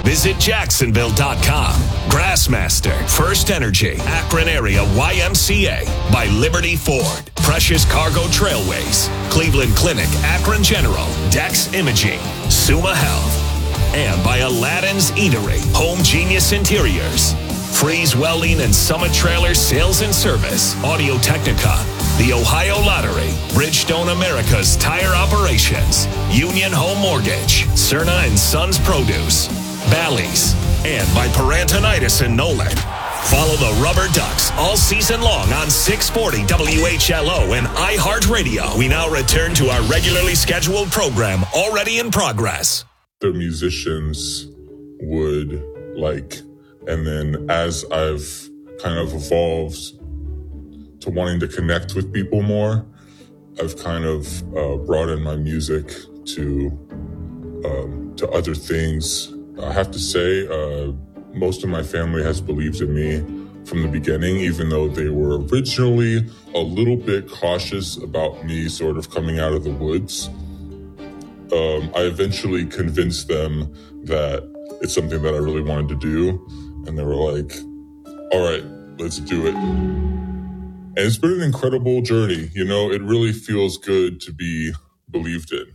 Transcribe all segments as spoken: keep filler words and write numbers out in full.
Visit Jacksonville dot com. Grassmaster, First Energy, Akron Area Y M C A, by Liberty Ford, Precious Cargo Trailways, Cleveland Clinic, Akron General, Dex Imaging, Suma Health, and by Aladdin's Eatery, Home Genius Interiors, Freeze Welding and Summit Trailer Sales and Service, Audio Technica, the Ohio Lottery, Bridgestone America's Tire Operations, Union Home Mortgage, Cerna and Sons Produce, Bally's, and by Parantonitis and Nolan. Follow the Rubber Ducks all season long on six forty W H L O and iHeartRadio. We now return to our regularly scheduled program, already in progress. The musicians would like, and then as I've kind of evolved to wanting to connect with people more, I've kind of uh, brought in my music to um, to other things. I have to say, uh, most of my family has believed in me from the beginning, even though they were originally a little bit cautious about me sort of coming out of the woods. Um, I eventually convinced them that it's something that I really wanted to do. And they were like, all right, let's do it. And it's been an incredible journey. You know, it really feels good to be believed in.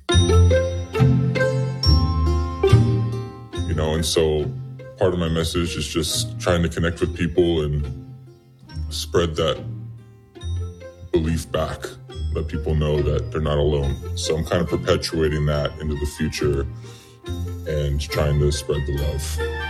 You know, and so part of my message is just trying to connect with people and spread that belief back. Let people know that they're not alone. So I'm kind of perpetuating that into the future and trying to spread the love.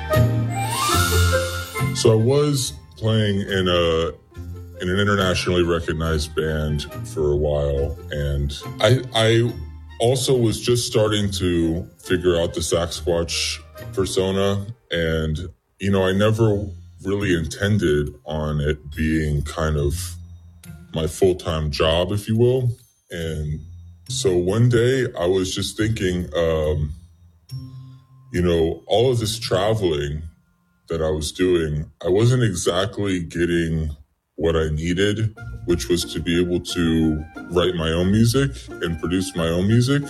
So I was playing in a in an internationally recognized band for a while, and I I also was just starting to figure out the Saxsquatch persona, and you know, I never really intended on it being kind of my full-time job, if you will. And so one day I was just thinking, um, you know, all of this traveling that I was doing, I wasn't exactly getting what I needed, which was to be able to write my own music and produce my own music.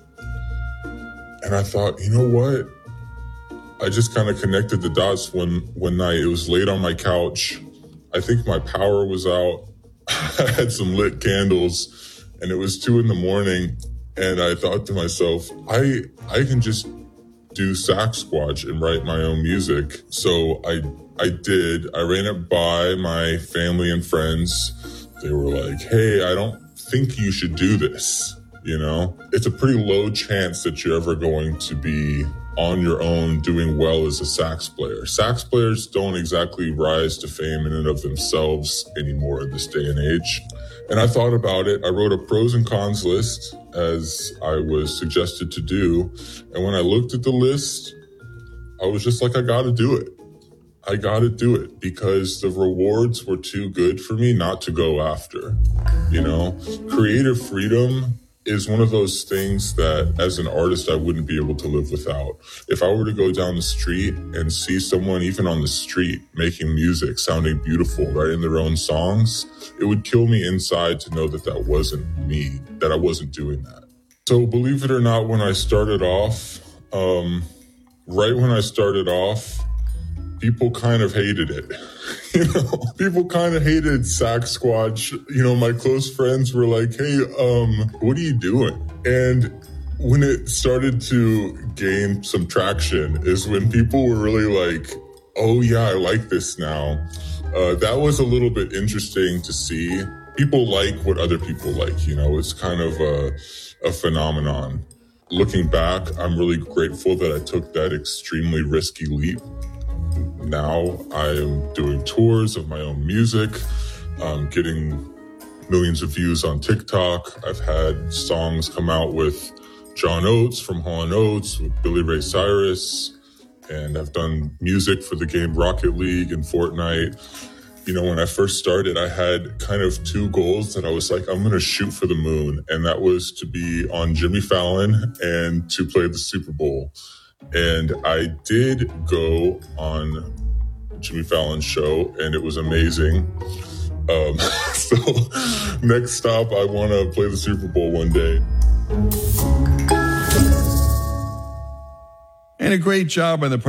And I thought, you know what? I just kind of connected the dots one, one night. It was late on my couch. I think my power was out. I had some lit candles and it was two in the morning. And I thought to myself, I I can just do Saxsquatch and write my own music. So I I did. I ran it by my family and friends. They were like, hey, I don't think you should do this. You know, it's a pretty low chance that you're ever going to be on your own doing well as a sax player. Sax players don't exactly rise to fame in and of themselves anymore in this day and age. And I thought about it. I wrote a pros and cons list as I was suggested to do. And when I looked at the list, I was just like, I gotta do it. I gotta do it because the rewards were too good for me not to go after. You know, creative freedom is one of those things that as an artist, I wouldn't be able to live without. If I were to go down the street and see someone even on the street making music, sounding beautiful, writing their own songs, it would kill me inside to know that that wasn't me, that I wasn't doing that. So believe it or not, when I started off, um, right when I started off, people kind of hated it. You know, people kind of hated Saxsquatch. You know, my close friends were like, hey, um, what are you doing? And when it started to gain some traction is when people were really like, oh yeah, I like this now. Uh, that was a little bit interesting to see. People like what other people like, you know, it's kind of a, a phenomenon. Looking back, I'm really grateful that I took that extremely risky leap. Now I am doing tours of my own music, um, getting millions of views on TikTok. I've had songs come out with John Oates from Hall and Oates, with Billy Ray Cyrus, and I've done music for the game Rocket League and Fortnite. You know, when I first started, I had kind of two goals that I was like, I'm going to shoot for the moon. And that was to be on Jimmy Fallon and to play the Super Bowl. And I did go on Jimmy Fallon's show, and it was amazing. Um, so next stop, I want to play the Super Bowl one day. And a great job on the